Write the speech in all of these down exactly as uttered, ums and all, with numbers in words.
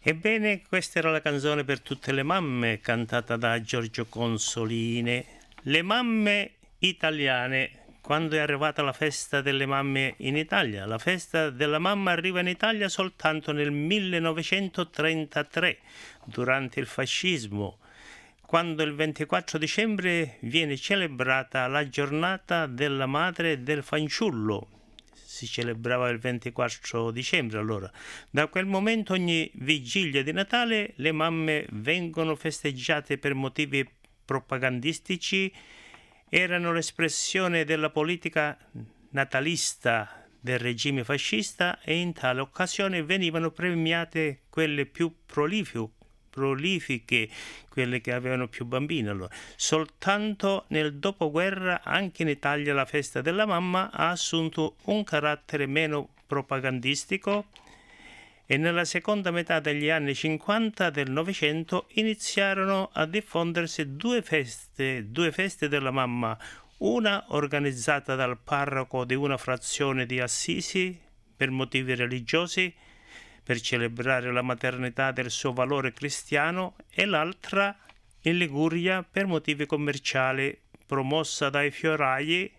Ebbene, questa era la canzone per tutte le mamme, cantata da Giorgio Consolini. Le mamme italiane, quando è arrivata la festa delle mamme in Italia. La festa della mamma arriva in Italia soltanto nel millenovecentotrentatré, durante il fascismo, quando il ventiquattro dicembre viene celebrata la giornata della madre e del fanciullo. Si celebrava il ventiquattro dicembre allora. Da quel momento ogni vigilia di Natale le mamme vengono festeggiate per motivi propagandistici, erano l'espressione della politica natalista del regime fascista e in tale occasione venivano premiate quelle più prolifiche prolifiche, quelle che avevano più bambini. Allora, soltanto nel dopoguerra anche in Italia la festa della mamma ha assunto un carattere meno propagandistico e nella seconda metà degli anni cinquanta del Novecento iniziarono a diffondersi due feste, due feste della mamma, una organizzata dal parroco di una frazione di Assisi per motivi religiosi, per celebrare la maternità del suo valore cristiano, e l'altra in Liguria per motivi commerciali, promossa dai fiorai.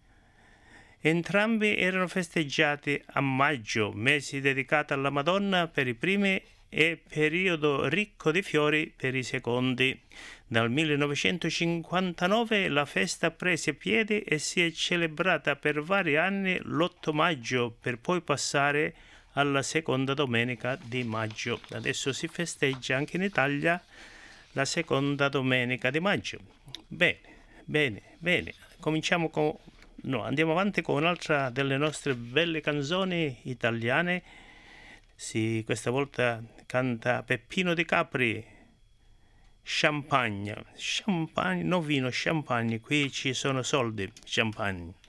Entrambi erano festeggiati a maggio, mese dedicato alla Madonna per i primi e periodo ricco di fiori per i secondi. Dal millenovecentocinquantanove la festa prese piede e si è celebrata per vari anni l'otto maggio, per poi passare alla seconda domenica di maggio. Adesso si festeggia anche in Italia la seconda domenica di maggio. Bene, bene, bene. Cominciamo con... No, andiamo avanti con un'altra delle nostre belle canzoni italiane. Sì, questa volta canta Peppino Di Capri, Champagne. Champagne, non vino, champagne. Qui ci sono soldi, champagne.